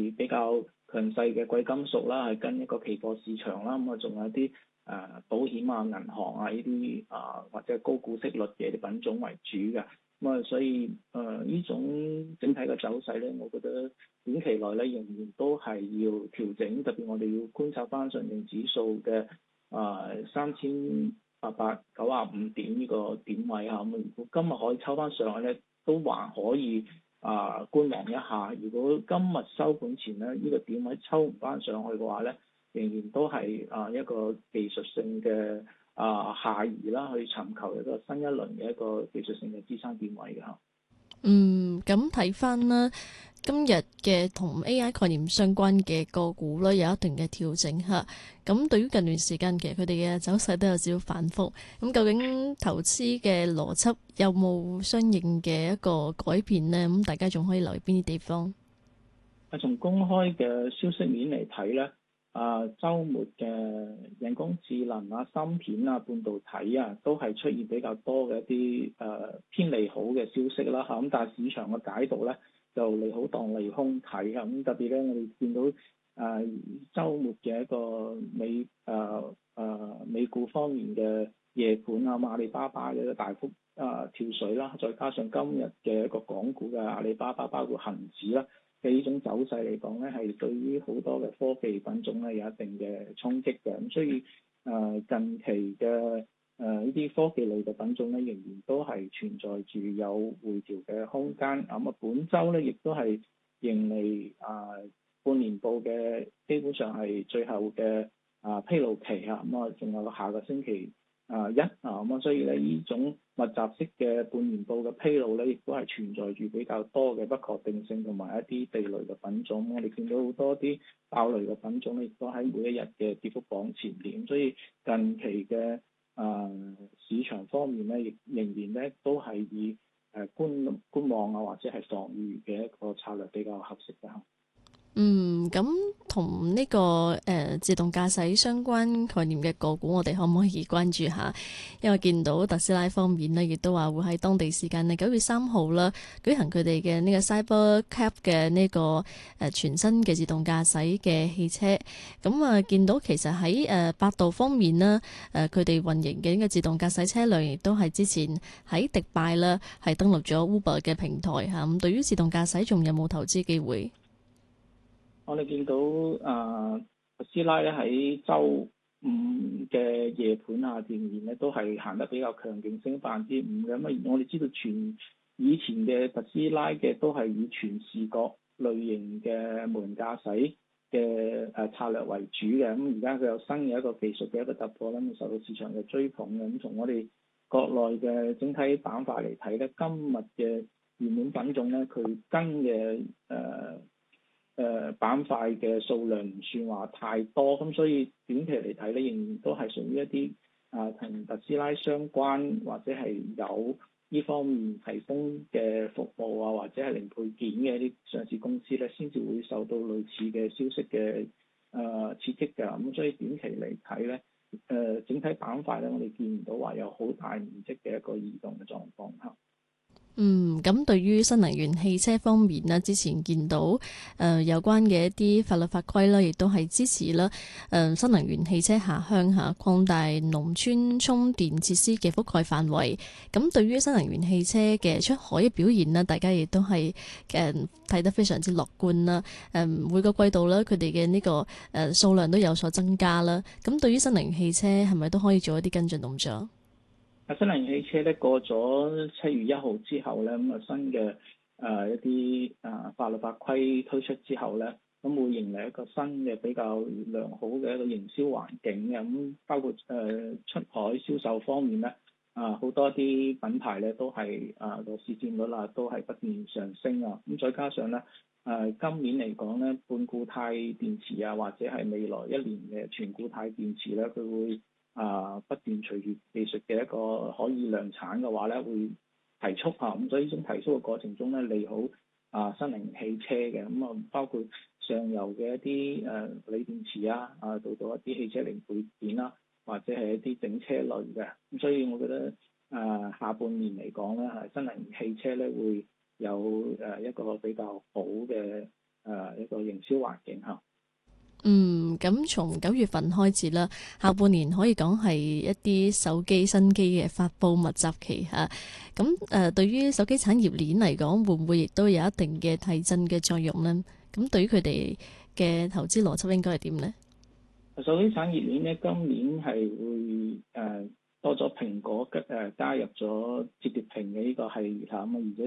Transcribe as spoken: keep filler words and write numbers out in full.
係比較強勢嘅貴金屬啦，係跟一個期貨市場啦，咁啊仲有啲誒、呃、保險啊、銀行啊呢啲啊或者高股息率嘅啲品種為主嘅。咁啊，所以誒呢、呃、種整體嘅走勢咧，我覺得短期內咧仍然都係要調整，特別我哋要觀察翻上證指數嘅啊三千八百九十五點呢個點位嚇。咁如果今日可以抽翻上去咧，都還可以啊、呃、觀望一下。如果今日收盤前咧呢、呢個點位抽唔翻上去嘅話咧，仍然都係啊一個技術性嘅啊下移啦，去尋求一個新一輪嘅一個技術性嘅支撐點位嘅嚇。 嗯，咁睇翻啦，今日嘅同 A I 概念相關嘅個股咧，有一定嘅調整嚇。咁對於近段時間其實佢哋嘅走勢都有少少反覆。咁究竟投資嘅邏輯有冇相應嘅一個改變呢？咁大家仲可以留意邊啲地方？ 啊，從公開嘅消息面嚟睇咧，啊，週末嘅人工智能啊、芯片啊、半導體啊，都係出現比較多嘅一啲誒、呃、偏利好嘅消息啦嚇。咁但係市場嘅解讀咧，就利好當利空睇啊。咁特別咧，我哋見到誒週末嘅一個美誒誒、呃呃、美股方面嘅夜盤啊，阿里巴巴嘅一個大幅啊、呃、跳水啦，再加上今日嘅一個港股嘅阿里巴巴，包括恒指啦。嘅呢種走勢嚟講咧，係對於好多嘅科技品種咧有一定嘅衝擊嘅，咁所以誒、呃、近期嘅誒呢啲科技類嘅品種咧，仍然都係存在住有回調嘅空間。咁啊，本週咧亦都係迎嚟啊半年報嘅基本上係最後嘅啊披露期啊，咁啊仲有下個星期啊一啊，咁啊所以咧呢種密集式嘅半年報嘅披露咧，亦都係存在住比較多嘅不確定性同埋一啲地雷嘅品種。我哋見到好多啲爆雷嘅品種咧，亦都喺每一日嘅跌幅榜前列。所以近期嘅啊、呃、市場方面咧，亦仍然咧都係以誒觀觀望啊，或者係防禦嘅一個策略比較合適嘅。 嗯，咁同呢個誒、呃、自動駕駛相關概念嘅個股，我哋可唔可以關注下？因為見到特斯拉方面呢，亦都話會喺當地時間嘅九月三號啦，舉行佢哋嘅呢個 Cybercab 嘅呢、這個誒、呃、全新嘅自動駕駛嘅汽車。咁、嗯、啊，見到其實喺誒、呃、百度方面啦，誒佢哋運營嘅呢個自動駕駛車輛，亦都係之前喺迪拜啦，係登陸咗 Uber 嘅平台嚇。咁、嗯、對於自動駕駛，仲有冇投資機會？ 我哋見到啊，特斯拉咧喺週五嘅夜盤啊，仍然咧都係行得比較強勁，升百分之五嘅。咁啊，我哋知道全以前嘅特斯拉嘅都係以全視覺類型嘅無人駕駛嘅誒策略為主嘅。咁而家佢有新嘅一個技術嘅一個突破咧，受到市場嘅追捧嘅。咁從我哋國內嘅整體板塊嚟睇咧，今日嘅熱門品種咧，佢跟嘅誒。呃誒、呃、板塊嘅數量唔算話太多，咁所以短期嚟睇咧，仍然都係屬於一啲啊同特斯拉相關或者係有呢方面提供嘅服務啊，或者係零配件嘅一啲上市公司咧，先至會受到類似嘅消息嘅誒、呃、刺激㗎。咁所以短期嚟睇咧，誒、呃、整體板塊咧，我哋見唔到話有好大面積嘅一個移動嘅狀況嚇。 嗯，咁對於新能源汽車方面呢，之前見到誒、呃、有關嘅一啲法律法規啦，亦都係支持啦。誒、呃、新能源汽車下鄉下擴大農村充電設施嘅覆蓋範圍。咁對於新能源汽車嘅出海嘅表現呢，大家亦都係誒睇得非常之樂觀啦。誒、呃、每個季度咧，佢哋嘅呢個誒、呃、數量都有所增加啦。咁對於新能源汽車係咪都可以做一啲跟進動作？ 啊，新能源汽車咧過咗七月一號之後咧，咁啊新嘅誒、呃、一啲啊法律法規推出之後咧，咁會迎嚟一個新嘅比較良好嘅一個營銷環境嘅。咁包括誒、呃、出海銷售方面咧，啊好多啲品牌咧都係啊個市佔率啊都係不斷上升啊。咁再加上咧誒、呃、今年嚟講咧，半固態電池啊，或者係未來一年嘅全固態電池咧，佢會啊，不斷隨住技術嘅一個可以量產嘅話咧，會提速啊，咁所以呢種提速嘅過程中咧，利好啊新能源汽車嘅。咁啊，包括上游嘅一啲誒鋰電池啊，啊到到一啲汽車零配件啦，或者係一啲整車類嘅。咁所以我覺得誒下半年嚟講咧，係新能源汽車咧會有誒一個比較好嘅誒一個營銷環境嚇。 嗯，咁從九月份開始啦，下半年可以講係一啲手機新機嘅發佈密集期嚇。咁誒、呃，對於手機產業鏈嚟講，會唔會亦都有一定嘅提振嘅作用呢？咁對於佢哋嘅投資邏輯應該係點呢？ 手機產業鏈咧，今年係會誒、呃、多咗蘋果嘅誒、呃、加入咗摺疊屏嘅呢個系列嚇，咁而且